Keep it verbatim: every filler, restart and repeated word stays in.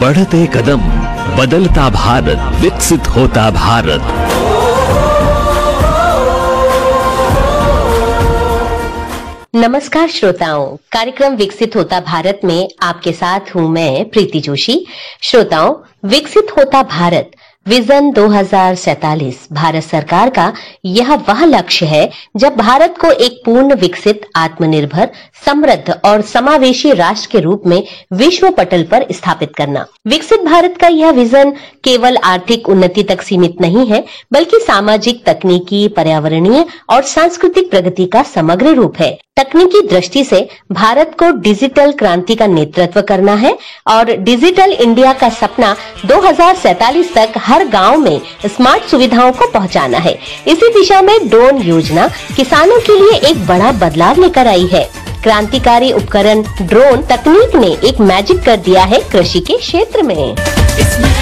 बढ़ते कदम, बदलता भारत, विकसित होता भारत। नमस्कार श्रोताओं, कार्यक्रम विकसित होता भारत में आपके साथ हूं मैं प्रीति जोशी। श्रोताओं, विकसित होता भारत विजन दो हज़ार सैंतालीस भारत सरकार का यह वह लक्ष्य है जब भारत को एक पूर्ण विकसित, आत्मनिर्भर, समृद्ध और समावेशी राष्ट्र के रूप में विश्व पटल पर स्थापित करना। विकसित भारत का यह विजन केवल आर्थिक उन्नति तक सीमित नहीं है, बल्कि सामाजिक, तकनीकी, पर्यावरणीय और सांस्कृतिक प्रगति का समग्र रूप है। तकनीकी दृष्टि से भारत को डिजिटल क्रांति का नेतृत्व करना है और डिजिटल इंडिया का सपना दो हज़ार सैंतालीस तक हर गांव में स्मार्ट सुविधाओं को पहुंचाना है। इसी दिशा में ड्रोन योजना किसानों के लिए एक बड़ा बदलाव लेकर आई है। क्रांतिकारी उपकरण ड्रोन तकनीक ने एक मैजिक कर दिया है कृषि के क्षेत्र में।